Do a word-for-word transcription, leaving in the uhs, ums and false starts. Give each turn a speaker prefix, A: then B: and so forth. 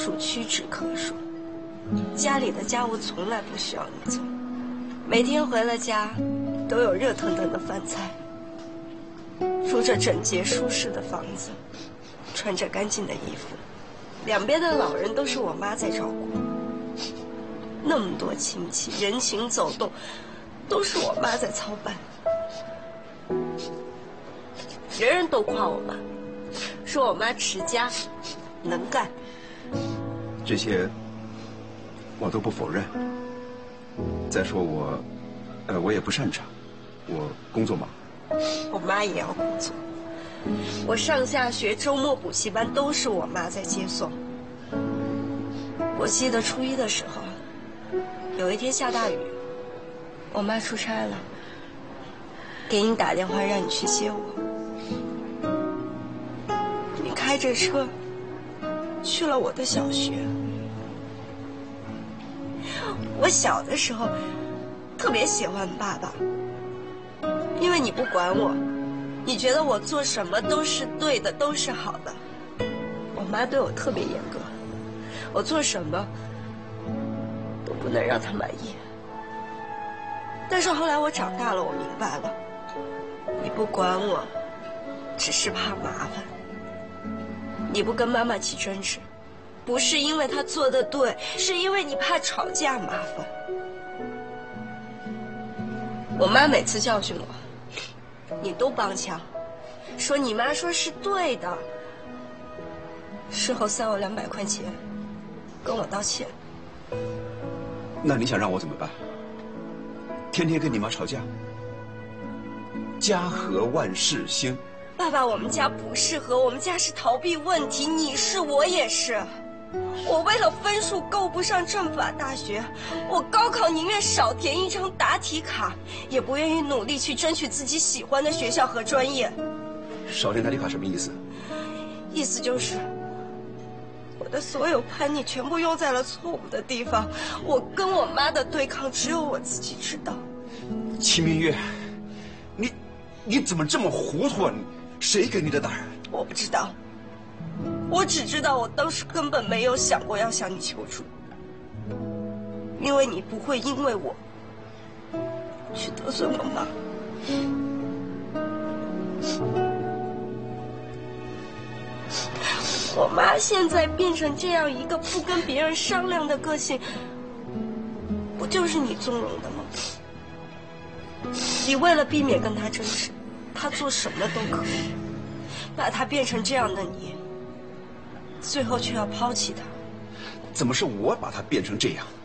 A: 属屈指可数。家里的家务从来不需要你做，每天回了家都有热腾腾的饭菜，住着整洁舒适的房子，穿着干净的衣服，两边的老人都是我妈在照顾。那么多亲戚，人情走动，都是我妈在操办。人人都夸我妈，说我妈持家，能干。
B: 这些我都不否认。再说我，呃，我也不擅长，我工作忙。
A: 我妈也要工作，我上下学、周末补习班都是我妈在接送。我记得初一的时候，有一天下大雨，我妈出差了，给你打电话让你去接我。你开着车去了我的小学。我小的时候特别喜欢爸爸，因为你不管我，你觉得我做什么都是对的，都是好的。我妈对我特别严格，我做什么都不能让她满意。但是后来我长大了，我明白了，你不管我，只是怕麻烦。你不跟妈妈起争执，不是因为她做的对，是因为你怕吵架麻烦。我妈每次教训我，你都帮腔，说你妈说是对的，事后塞我两百块钱，跟我道歉。
B: 那你想让我怎么办？天天跟你妈吵架？家和万事兴。
A: 爸爸，我们家不适合，我们家是逃避问题，你是，我也是。我为了分数够不上政法大学，我高考宁愿少填一张答题卡，也不愿意努力去争取自己喜欢的学校和专业。
B: 少填答题卡什么意思？
A: 意思就是我的所有叛逆全部用在了错误的地方，我跟我妈的对抗只有我自己知道。
B: 齐明月，你你怎么这么糊涂啊？你谁给你的胆儿？
A: 我不知道，我只知道我当时根本没有想过要向你求助，因为你不会因为我去得罪我妈。我妈现在变成这样一个不跟别人商量的个性，不就是你纵容的吗？你为了避免跟她争执，她做什么都可以，把她变成这样的你，最后却要抛弃她。
B: 怎么是我把她变成这样？